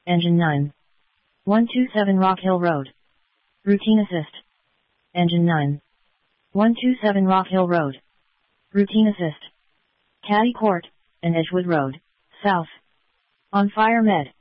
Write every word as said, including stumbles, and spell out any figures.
Engine nine. one two seven Rock Hill Road. Routine assist. Engine nine. one two seven Rock Hill Road. Routine assist. Caddy Court and Edgewood Road, South. On Fire Med.